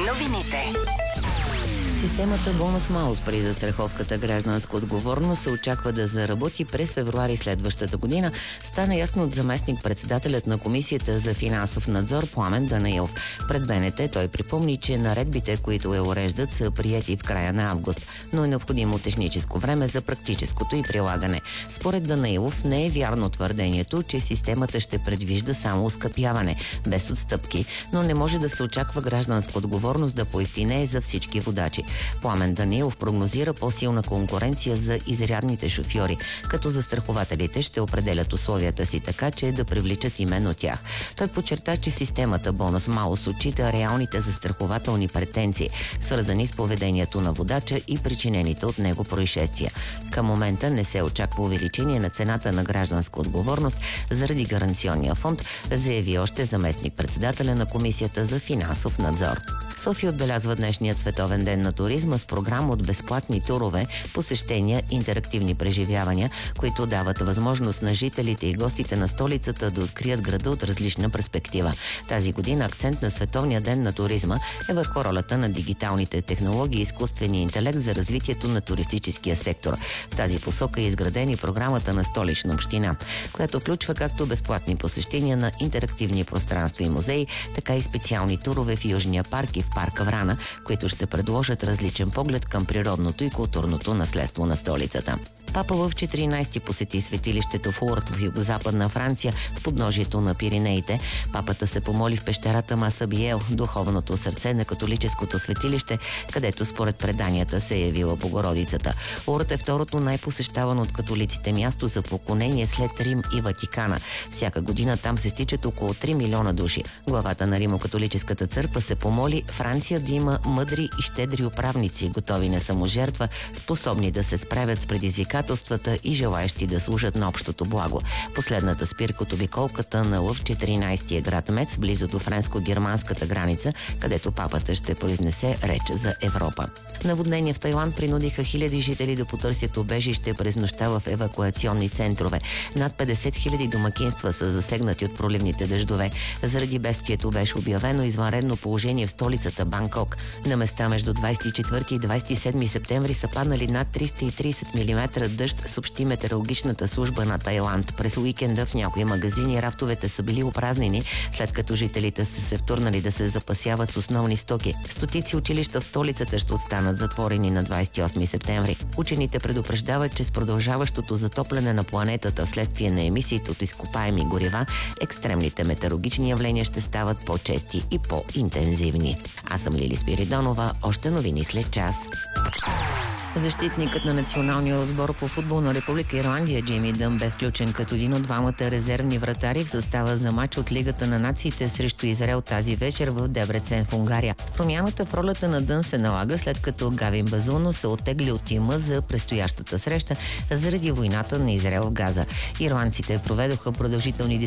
Новините. Системата бонус-малус при застраховката гражданска отговорност се очаква да заработи през февруари следващата година. Стана ясно от заместник-председателят на Комисията за финансов надзор Пламен Данаилов. Пред БНТ той припомни, че наредбите, които я уреждат, са приети в края на август, но е необходимо техническо време за практическото и прилагане. Според Данаилов не е вярно твърдението, че системата ще предвижда само оскъпяване, без отстъпки, но не може да се очаква гражданска отговорност да поевтинее за всички водачи. Пламен Данаилов прогнозира по-силна конкуренция за изрядните шофьори, като застрахователите ще определят условията си така, че да привличат именно тях. Той подчерта, че системата бонус-малус отчита реалните застрахователни претенции, свързани с поведението на водача и причинените от него происшествия. Към момента не се очаква увеличение на цената на гражданска отговорност заради гаранционния фонд, заяви още заместник-председателя на Комисията за финансов надзор. София отбелязва днешният световен ден на туризма с програма от безплатни турове, посещения, интерактивни преживявания, които дават възможност на жителите и гостите на столицата да открият града от различна перспектива. Тази година акцент на световния ден на туризма е върху ролята на дигиталните технологии и изкуствения интелект за развитието на туристическия сектор. В тази посока е изградена и програмата на Столична община, която включва както безплатни посещения на интерактивни пространства и музеи, така и специални турове в Южния парк и в парка Врана, които ще предложат различен поглед към природното и културното наследство на столицата. Папа в 14 посети светилището в Лурд в югозападна Франция в подножието на Пиринеите. Папата се помоли в пещерата Масабиел, духовното сърце на католическото светилище, където според преданията се е явила Богородицата. Лурд е второто най-посещавано от католиците място за поклонение след Рим и Ватикана. Всяка година там се стичат около 3 милиона души. Главата на Римо-католическата църква се помоли Франция да има мъдри и щедри управници, готови на саможертва, способни да се справят с предизвикателствата и желаещи да служат на общото благо. Последната спирка от обиколката на Лъв 14-я град Мец, близо до френско-германската граница, където папата ще произнесе реч за Европа. Наводнения в Тайланд принудиха хиляди жители да потърсят убежище през нощта в евакуационни центрове. Над 50 хиляди домакинства са засегнати от проливните дъждове. Заради бедствието беше обявено извънредно положение в столицата Банкок. На места между 24 и 27 септември са паднали над 330 мм дъжд, съобщи метеорологичната служба на Тайланд. През уикенда в някои магазини рафтовете са били опразнени, след като жителите са се втурнали да се запасяват с основни стоки. Стотици училища в столицата ще останат затворени на 28 септември. Учените предупреждават, че с продължаващото затопляне на планетата вследствие на емисиите от изкопаеми горива, екстремните метеорологични явления ще стават по-чести и по-интензивни. Аз съм Лили Спиридонова. Още новини след час. Защитникът на националния отбор по футбол на Република Ирландия Джейми Дън бе включен като един от двамата резервни вратари в състава за матч от Лигата на нациите срещу Израел тази вечер в Дебрецен в Унгария. Промяната в ролята на Дън се налага, след като Гавин Базуно се оттегли от тима за предстоящата среща заради войната на Израел в Газа. Ирландците проведоха продължителни